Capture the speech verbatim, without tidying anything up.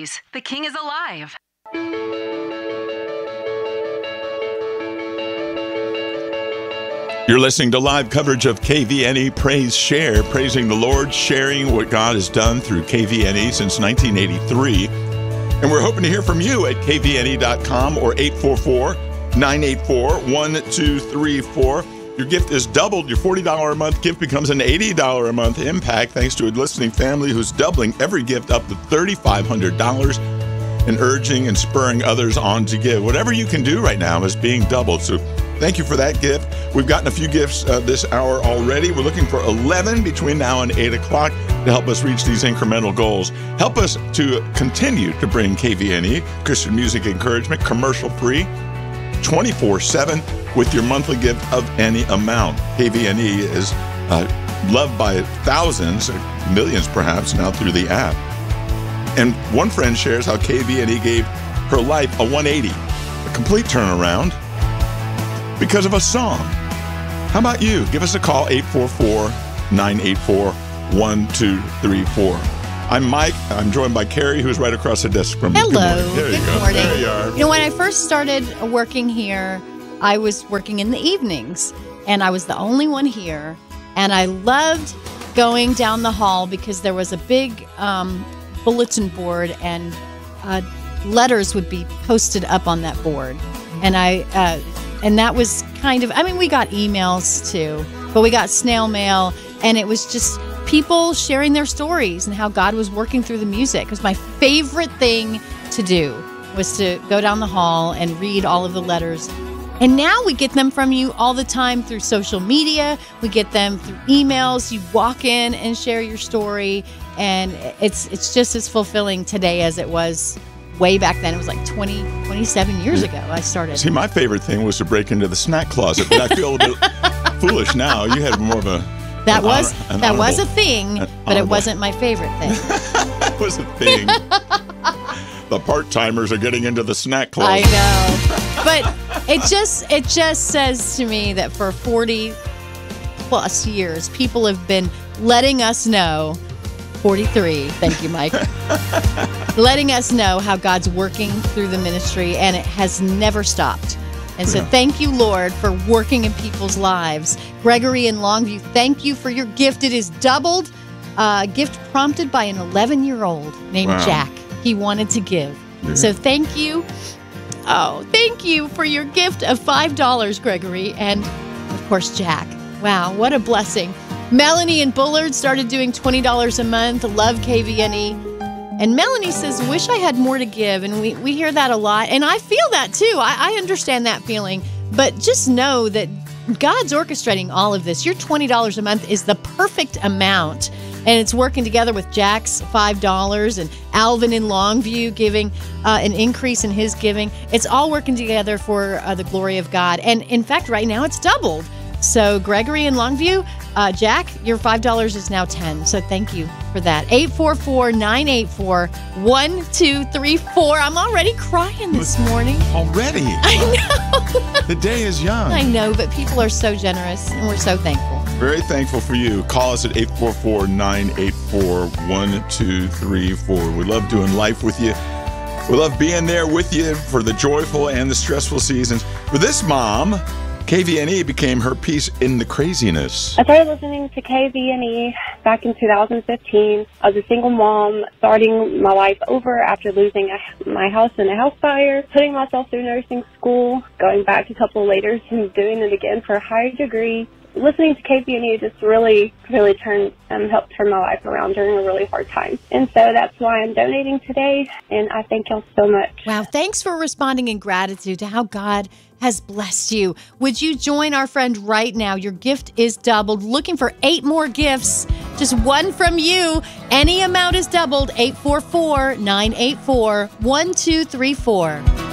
Ministries. The King is alive. You're listening to live coverage of K V N E Praise Share, praising the Lord, sharing what God has done through K V N E since nineteen eighty-three. And we're hoping to hear from you at k v n e dot com or eight four four, nine eight four, one two three four. Your gift is doubled. Your forty dollars a month gift becomes an eighty dollars a month impact thanks to a listening family who's doubling every gift up to three thousand five hundred dollars and urging and spurring others on to give. Whatever you can do right now is being doubled. So thank you for that gift. We've gotten a few gifts uh, this hour already. We're looking for eleven between now and eight o'clock to help us reach these incremental goals. Help us to continue to bring K V N E, Christian music encouragement, commercial-free, twenty-four seven with your monthly gift of any amount. K V N E is uh, loved by thousands, millions perhaps, now through the app. And one friend shares how K V N E gave her life a one eighty, a complete turnaround, because of a song. How about you? Give us a call, eight four four, nine eight four, one two three four. I'm Mike. I'm joined by Carrie, who's right across the desk from me. Hello. Good morning. There Good you go. morning. There you are. You know, when I first started working here, I was working in the evenings, and I was the only one here. And I loved going down the hall because there was a big um, bulletin board, and uh, letters would be posted up on that board. And I, uh, and that was kind of, I mean, we got emails too, but we got snail mail, and it was just people sharing their stories and how God was working through the music. It was my favorite thing to do, was to go down the hall and read all of the letters. And now we get them from you all the time through social media. We get them through emails. You walk in and share your story, and it's it's just as fulfilling today as it was way back then. It was like twenty, twenty-seven years ago I started. See, my favorite thing was to break into the snack closet, but I feel a bit foolish now. You had more of a That an was honor, an that was a honorable- thing, an but it honorable- wasn't my favorite thing. That was a thing. The part-timers are getting into the snack I closet. know. But it just it just says to me that for forty plus years, people have been letting us know, forty-three, thank you, Mike, letting us know how God's working through the ministry, and it has never stopped. And so Yeah. thank you, Lord, for working in people's lives. Gregory in Longview, thank you for your gift. It is doubled. Uh, gift prompted by an eleven-year-old named Wow. Jack. He wanted to give. Yeah. So thank you. Oh, thank you for your gift of five dollars, Gregory. And, of course, Jack. Wow, what a blessing. Melanie and Bullard started doing twenty dollars a month. Love K V N E. And Melanie says, wish I had more to give. And we, we hear that a lot. And I feel that, too. I, I understand that feeling. But just know that God's orchestrating all of this. Your twenty dollars a month is the perfect amount. And it's working together with Jack's five dollars and Alvin in Longview giving uh, an increase in his giving. It's all working together for uh, the glory of God. And in fact, right now it's doubled. So Gregory in Longview, uh, Jack, your five dollars is now ten dollars. So thank you for that. eight four four, nine eight four, one two three four. I'm already crying this morning. Already? I know. The day is young. I know, but people are so generous, and we're so thankful. Very thankful for you. Call us at eight four four, nine eight four, one two three four. We love doing life with you. We love being there with you for the joyful and the stressful seasons. For this mom, K V N E became her peace in the craziness. I started listening to K V N E back in two thousand fifteen. I was a single mom, starting my life over after losing a, my house in a house fire, putting myself through nursing school, going back a couple later and doing it again for a higher degree. Listening to K V N E just really, really turned, um, helped turn my life around during a really hard time. And so that's why I'm donating today, and I thank y'all so much. Wow, thanks for responding in gratitude to how God has blessed you. Would you join our friend right now? Your gift is doubled. Looking for eight more gifts. Just one from you. Any amount is doubled. eight four four, nine eight four, one two three four.